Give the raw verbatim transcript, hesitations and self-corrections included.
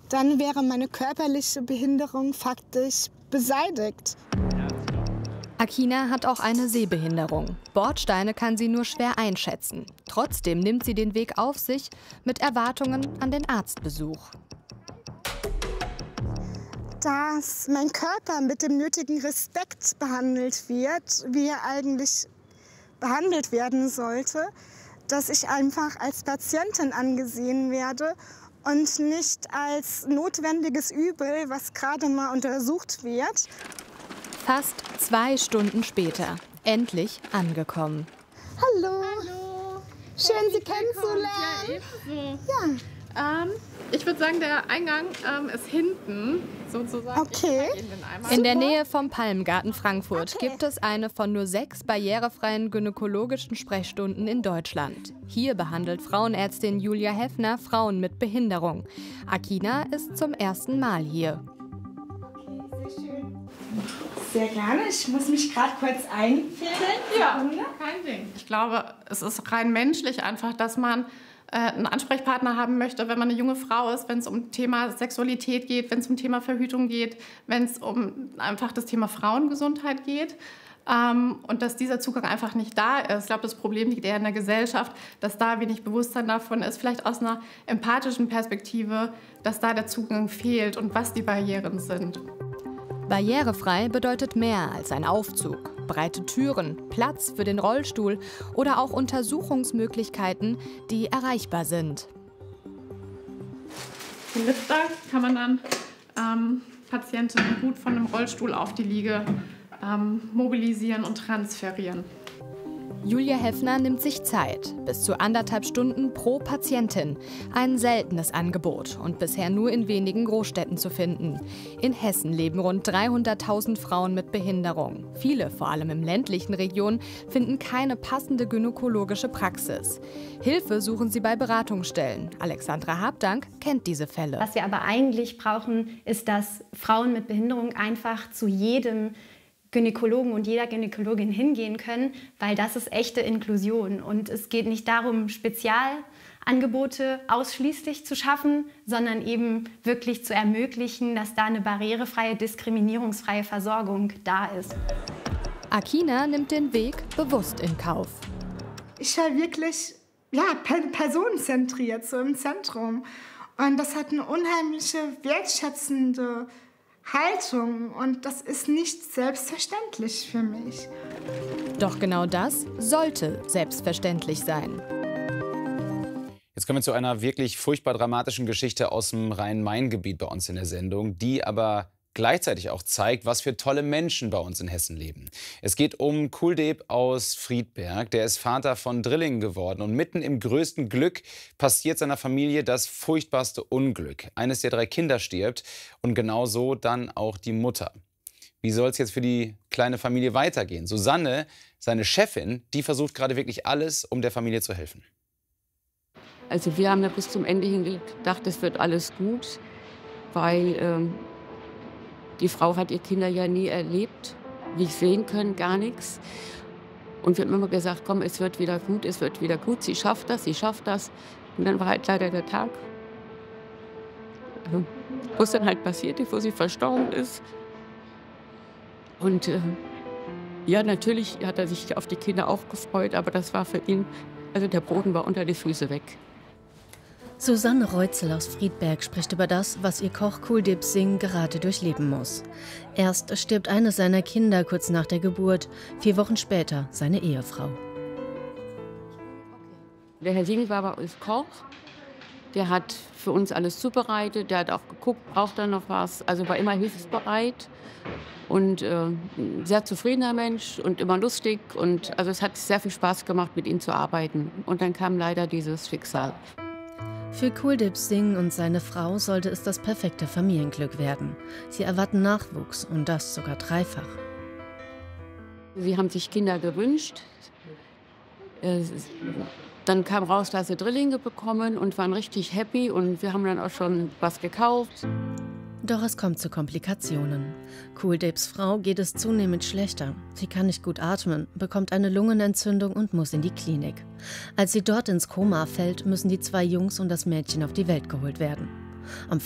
dann wäre meine körperliche Behinderung faktisch beseitigt. Akina hat auch eine Sehbehinderung. Bordsteine kann sie nur schwer einschätzen. Trotzdem nimmt sie den Weg auf sich mit Erwartungen an den Arztbesuch. Dass mein Körper mit dem nötigen Respekt behandelt wird, wie er eigentlich behandelt werden sollte, dass ich einfach als Patientin angesehen werde und nicht als notwendiges Übel, was gerade mal untersucht wird. Fast zwei Stunden später, endlich angekommen. Hallo. Hallo. Schön, Sie kennenzulernen. Ja, ja. Ähm, ich würde sagen, der Eingang ähm, ist hinten sozusagen. Okay. In der Nähe vom Palmgarten Frankfurt Okay. gibt es eine von nur sechs barrierefreien gynäkologischen Sprechstunden in Deutschland. Hier behandelt Frauenärztin Julia Heffner Frauen mit Behinderung. Akina ist zum ersten Mal hier. Sehr gerne. Ich muss mich gerade kurz einfädeln. Ja, kein Ding. Ich glaube, es ist rein menschlich einfach, dass man äh, einen Ansprechpartner haben möchte, wenn man eine junge Frau ist, wenn es um Thema Sexualität geht, wenn es um Thema Verhütung geht, wenn es um einfach das Thema Frauengesundheit geht. Ähm, und dass dieser Zugang einfach nicht da ist. Ich glaube, das Problem liegt eher in der Gesellschaft, dass da wenig Bewusstsein davon ist, vielleicht aus einer empathischen Perspektive, dass da der Zugang fehlt und was die Barrieren sind. Barrierefrei bedeutet mehr als ein Aufzug. Breite Türen, Platz für den Rollstuhl oder auch Untersuchungsmöglichkeiten, die erreichbar sind. Im Lifter kann man dann ähm, Patientinnen gut von einem Rollstuhl auf die Liege ähm, mobilisieren und transferieren. Julia Heffner nimmt sich Zeit, bis zu anderthalb Stunden pro Patientin. Ein seltenes Angebot und bisher nur in wenigen Großstädten zu finden. In Hessen leben rund dreihunderttausend Frauen mit Behinderung. Viele, vor allem in ländlichen Regionen, finden keine passende gynäkologische Praxis. Hilfe suchen sie bei Beratungsstellen. Alexandra Habdank kennt diese Fälle. Was wir aber eigentlich brauchen, ist, dass Frauen mit Behinderung einfach zu jedem Gynäkologen und jeder Gynäkologin hingehen können, weil das ist echte Inklusion. Und es geht nicht darum, Spezialangebote ausschließlich zu schaffen, sondern eben wirklich zu ermöglichen, dass da eine barrierefreie, diskriminierungsfreie Versorgung da ist. Akina nimmt den Weg bewusst in Kauf. Ich war wirklich ja, personenzentriert, so im Zentrum. Und das hat eine unheimliche, wertschätzende Haltung und das ist nicht selbstverständlich für mich. Doch genau das sollte selbstverständlich sein. Jetzt kommen wir zu einer wirklich furchtbar dramatischen Geschichte aus dem Rhein-Main-Gebiet bei uns in der Sendung, die aber gleichzeitig auch zeigt, was für tolle Menschen bei uns in Hessen leben. Es geht um Kuldeb aus Friedberg. Der ist Vater von Drillingen geworden. Und mitten im größten Glück passiert seiner Familie das furchtbarste Unglück. Eines der drei Kinder stirbt und genauso dann auch die Mutter. Wie soll es jetzt für die kleine Familie weitergehen? Susanne, seine Chefin, die versucht gerade wirklich alles, um der Familie zu helfen. Also wir haben da bis zum Ende hin gedacht, es wird alles gut, weil ähm die Frau hat ihre Kinder ja nie erlebt, wie ich sehen können, gar nichts. Und wir haben immer gesagt, komm, es wird wieder gut, es wird wieder gut, sie schafft das, sie schafft das. Und dann war halt leider der Tag, wo es dann halt passiert ist, wo sie verstorben ist. Und äh, ja, natürlich hat er sich auf die Kinder auch gefreut, aber das war für ihn, also der Boden war unter die Füße weg. Susanne Reutzel aus Friedberg spricht über das, was ihr Koch Kuldeb Singh gerade durchleben muss. Erst stirbt eines seiner Kinder kurz nach der Geburt, vier Wochen später seine Ehefrau. Der Herr Singh war bei uns Koch. Der hat für uns alles zubereitet. Der hat auch geguckt, braucht er noch was. Also war immer hilfsbereit und äh, ein sehr zufriedener Mensch und immer lustig. Und also es hat sehr viel Spaß gemacht, mit ihm zu arbeiten. Und dann kam leider dieses Schicksal. Für Kuldeb Singh und seine Frau sollte es das perfekte Familienglück werden. Sie erwarten Nachwuchs und das sogar dreifach. Sie haben sich Kinder gewünscht. Dann kam raus, dass sie Drillinge bekommen und waren richtig happy. Und wir haben dann auch schon was gekauft. Doch es kommt zu Komplikationen. Kuldebs Frau geht es zunehmend schlechter. Sie kann nicht gut atmen, bekommt eine Lungenentzündung und muss in die Klinik. Als sie dort ins Koma fällt, müssen die zwei Jungs und das Mädchen auf die Welt geholt werden. Am